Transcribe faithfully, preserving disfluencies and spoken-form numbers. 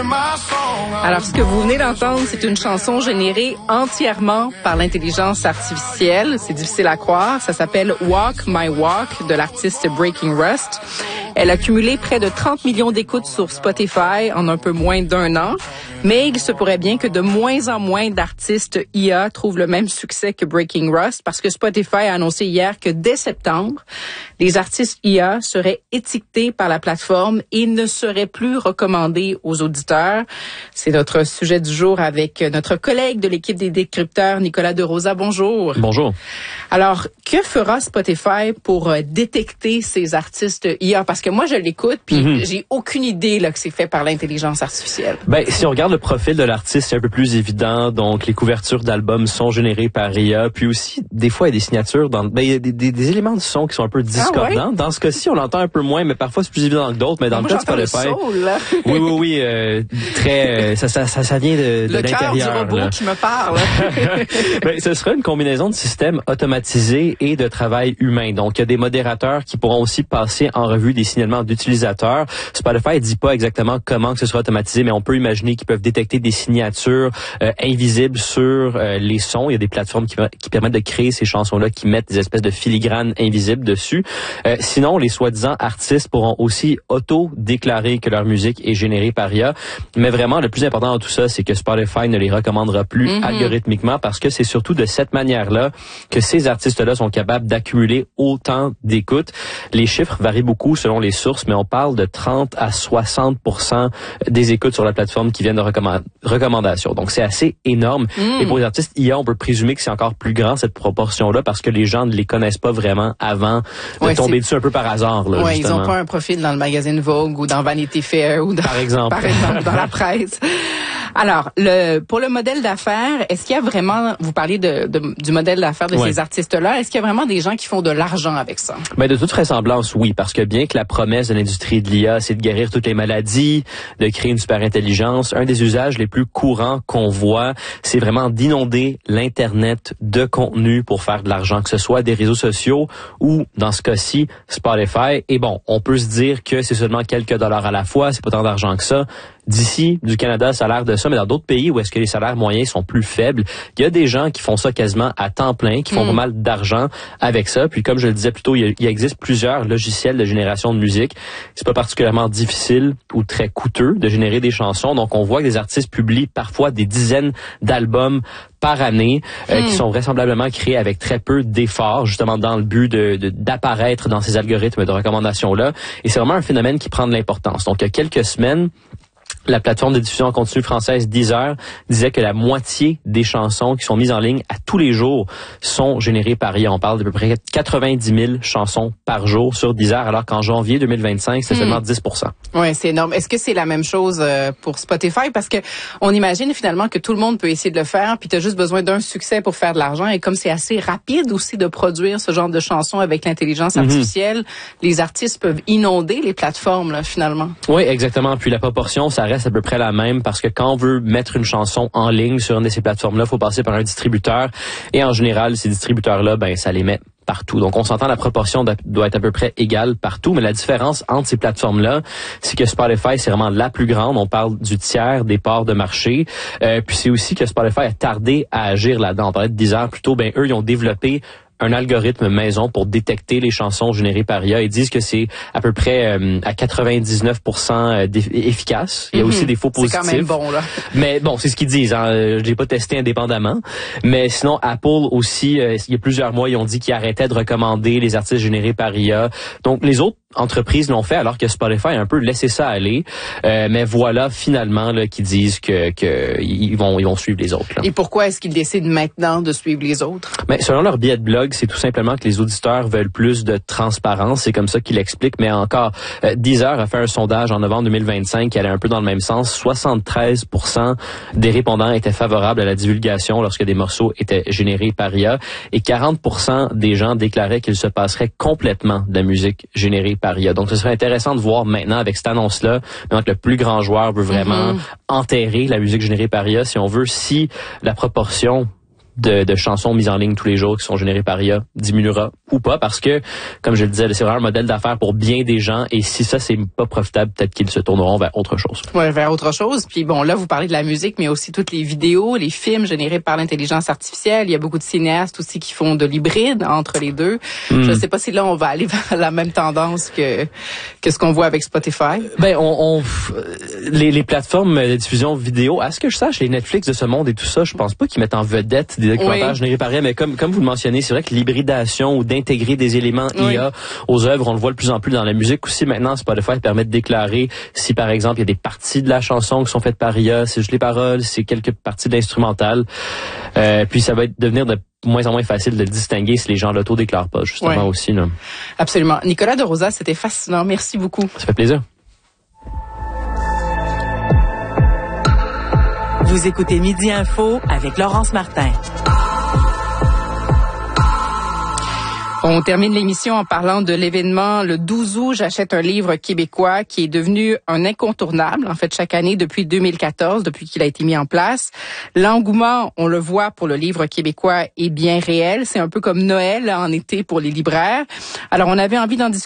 Alors, ce que vous venez d'entendre, c'est une chanson générée entièrement par l'intelligence artificielle. C'est difficile à croire. Ça s'appelle Walk My Walk de l'artiste Breaking Rust. Elle a cumulé près de trente millions d'écoutes sur Spotify en un peu moins d'un an. Mais il se pourrait bien que de moins en moins d'artistes I A trouvent le même succès que Breaking Rust parce que Spotify a annoncé hier que dès septembre, les artistes I A seraient étiquetés par la plateforme et ne seraient plus recommandés aux auditeurs. C'est notre sujet du jour avec notre collègue de l'équipe des décrypteurs, Nicolas De Rosa. Bonjour. Bonjour. Alors, que fera Spotify pour détecter ces artistes I A? Parce que moi, je l'écoute, puis mm-hmm. j'ai aucune idée là, que c'est fait par l'intelligence artificielle. Ben, si on regarde le profil de l'artiste, c'est un peu plus évident. Donc, les couvertures d'albums sont générées par I A. Puis aussi, des fois, il y a des signatures, dans, ben, il y a des, des, des éléments de son qui sont un peu discordants. Ah ouais? Dans ce cas-ci, on l'entend un peu moins, mais parfois, c'est plus évident que d'autres. Mais dans moi, le cas de Spotify... Oui, oui, oui. Euh, très, euh, ça, ça, ça, ça vient de, de le l'intérieur. Le cœur du robot là. qui me parle. Ben, ce sera une combinaison de systèmes automatisés et de travail humain. Donc, il y a des modérateurs qui pourront aussi passer en revue des signalements d'utilisateurs. Spotify ne dit pas exactement comment que ce sera automatisé, mais on peut imaginer qu'ils peuvent détecter des signatures euh, invisibles sur euh, les sons. Il y a des plateformes qui, qui permettent de créer ces chansons-là, qui mettent des espèces de filigranes invisibles dessus. Euh, sinon, les soi-disant artistes pourront aussi auto-déclarer que leur musique est générée par I A. Mais vraiment, le plus important dans tout ça, c'est que Spotify ne les recommandera plus mm-hmm. algorithmiquement parce que c'est surtout de cette manière-là que ces artistes-là sont capables d'accumuler autant d'écoutes. Les chiffres varient beaucoup selon les sources, mais on parle de trente à soixante pour cent des écoutes sur la plateforme qui viennent de recommand- recommandations. Donc, c'est assez énorme. Mm. Et pour les artistes I A, on peut présumer que c'est encore plus grand, cette proportion-là, parce que les gens ne les connaissent pas vraiment avant de ouais, tomber c'est... dessus un peu par hasard. Oui, ils n'ont pas un profil dans le magazine Vogue ou dans Vanity Fair ou dans, par exemple, par exemple dans la presse. Alors, le, pour le modèle d'affaires, est-ce qu'il y a vraiment, vous parlez de, de, du modèle d'affaires de ouais. ces artistes-là, est-ce qu'il y a vraiment des gens qui font de l'argent avec ça? Ben, de toute vraisemblance, oui, parce que bien que la promesse de l'industrie de l'I A, c'est de guérir toutes les maladies, de créer une super intelligence, un des usages les plus courants qu'on voit, c'est vraiment d'inonder l'Internet de contenu pour faire de l'argent, que ce soit des réseaux sociaux ou, dans ce cas-ci, Spotify. Et bon, on peut se dire que c'est seulement quelques dollars à la fois, c'est pas tant d'argent que ça. D'ici, du Canada, ça a l'air de ça, mais dans d'autres pays où est-ce que les salaires moyens sont plus faibles, il y a des gens qui font ça quasiment à temps plein, qui font mm. pas mal d'argent avec ça. Puis comme je le disais plus tôt, il, y a, il existe plusieurs logiciels de génération de musique. C'est pas particulièrement difficile ou très coûteux de générer des chansons. Donc on voit que des artistes publient parfois des dizaines d'albums par année, euh, mm. qui sont vraisemblablement créés avec très peu d'efforts, justement dans le but de, de d'apparaître dans ces algorithmes de recommandation-là. Et c'est vraiment un phénomène qui prend de l'importance. Donc il y a quelques semaines, la plateforme de diffusion en continu française Deezer disait que la moitié des chansons qui sont mises en ligne à tous les jours sont générées par I A. On parle d'à peu près quatre-vingt-dix mille chansons par jour sur Deezer, alors qu'en janvier deux mille vingt-cinq, c'est hmm. seulement dix pour cent. Oui, c'est énorme. Est-ce que c'est la même chose pour Spotify? Parce que on imagine finalement que tout le monde peut essayer de le faire, puis tu as juste besoin d'un succès pour faire de l'argent. Et comme c'est assez rapide aussi de produire ce genre de chansons avec l'intelligence artificielle, mm-hmm. les artistes peuvent inonder les plateformes, là, finalement. Oui, exactement. Puis la proportion, ça reste à peu près la même parce que quand on veut mettre une chanson en ligne sur une de ces plateformes-là, il faut passer par un distributeur. Et en général, ces distributeurs-là, ben, ça les met partout. Donc, on s'entend la proportion doit être à peu près égale partout, mais la différence entre ces plateformes-là, c'est que Spotify, c'est vraiment la plus grande. On parle du tiers des parts de marché. Euh, puis c'est aussi que Spotify a tardé à agir là-dedans. On parlait de Deezer plus tôt. Ben, eux, ils ont développé un algorithme maison pour détecter les chansons générées par I A. Ils disent que c'est à peu près euh, à quatre-vingt-dix-neuf pour cent efficace. Il y a mm-hmm. aussi des faux positifs. C'est quand même bon, là. Mais bon, c'est ce qu'ils disent. Hein. Je l'ai pas testé indépendamment. Mais sinon, Apple aussi, euh, il y a plusieurs mois, ils ont dit qu'ils arrêtaient de recommander les artistes générés par I A. Donc, les autres entreprises l'ont fait alors que Spotify a un peu laissé ça aller. Euh, mais voilà, finalement, là, qu'ils disent que, que ils vont, ils vont suivre les autres. Là. Et pourquoi est-ce qu'ils décident maintenant de suivre les autres? Mais selon leur billet de blog, c'est tout simplement que les auditeurs veulent plus de transparence. C'est comme ça qu'ils l'expliquent. Mais encore, euh, Deezer a fait un sondage en novembre deux mille vingt-cinq qui allait un peu dans le même sens. soixante-treize pour cent des répondants étaient favorables à la divulgation lorsque des morceaux étaient générés par I A. Et quarante pour cent des gens déclaraient qu'il se passerait complètement de la musique générée par I A. Donc, ce serait intéressant de voir maintenant avec cette annonce-là, maintenant que le plus grand joueur veut vraiment mm-hmm. enterrer la musique générée par I A, si on veut, si la proportion de, de chansons mises en ligne tous les jours qui sont générées par I A diminuera ou pas, parce que, comme je le disais, c'est vraiment un modèle d'affaires pour bien des gens, et si ça, c'est pas profitable, peut-être qu'ils se tourneront vers autre chose. Ouais, vers autre chose. Puis bon, là, vous parlez de la musique, mais aussi toutes les vidéos, les films générés par l'intelligence artificielle. Il y a beaucoup de cinéastes aussi qui font de l'hybride entre les deux. Mm. Je ne sais pas si là, on va aller vers la même tendance que que ce qu'on voit avec Spotify. Ben, on, on les, les plateformes de diffusion vidéo, à ce que je sache, les Netflix de ce monde et tout ça, je pense pas qu'ils mettent en vedette des documentaires oui. générés par I A, mais comme comme vous le mentionnez, c'est vrai que l'hybridation ou d'intégrer des éléments oui. I A aux œuvres, on le voit de plus en plus dans la musique aussi. Maintenant, Spotify permet de déclarer si, par exemple, il y a des parties de la chanson qui sont faites par I A, c'est juste les paroles, c'est quelques parties d'instrumentales. Euh, puis ça va être, devenir de moins en moins facile de le distinguer si les gens l'auto-déclarent pas, justement, ouais. aussi. Là. Absolument. Nicolas de Rosa, c'était fascinant. Merci beaucoup. Ça fait plaisir. Vous écoutez Midi Info avec Laurence Martin. On termine l'émission en parlant de l'événement le douze août, j'achète un livre québécois qui est devenu un incontournable, en fait, chaque année depuis deux mille quatorze, depuis qu'il a été mis en place. L'engouement, on le voit pour le livre québécois, est bien réel. C'est un peu comme Noël en été pour les libraires. Alors, on avait envie d'en discuter